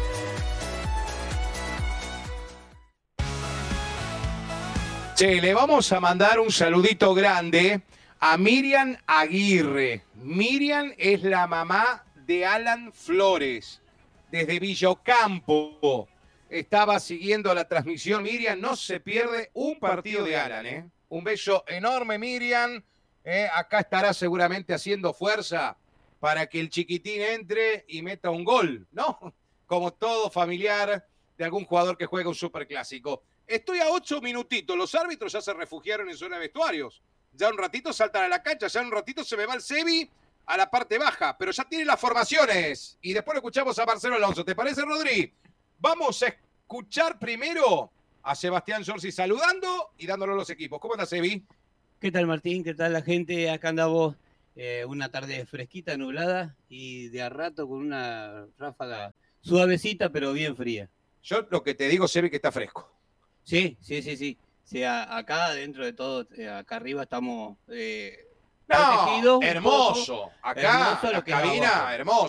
Che, le vamos a mandar un saludito grande a Miriam Aguirre. Miriam es la mamá de Alan Flores, desde Villocampo. Estaba siguiendo la transmisión. Miriam, no se pierde un partido de Alan, ¿eh? Un beso enorme, Miriam. ¿eh? Acá estará seguramente haciendo fuerza para que el chiquitín entre y meta un gol, ¿no? Como todo familiar de algún jugador que juega un superclásico. Estoy a ocho minutitos. Los árbitros ya se refugiaron en zona de vestuarios. Ya un ratito saltan a la cancha. Ya un ratito se me va el Sebi a la parte baja. Pero ya tienen las formaciones. Y después lo escuchamos a Marcelo Alonso. ¿Te parece, Rodri? Vamos a escuchar primero a Sebastián Sorsi saludando y dándole a los equipos. ¿Cómo estás, Sebi? ¿Qué tal, Martín? ¿Qué tal la gente? Acá andamos eh, una tarde fresquita, nublada y de a rato con una ráfaga suavecita, pero bien fría. Yo lo que te digo, Sebi, que está fresco. Sí, sí, sí, sí. O sea, acá dentro de todo, acá arriba estamos eh, no, hermoso. Acá, hermoso, la cabina, hermoso.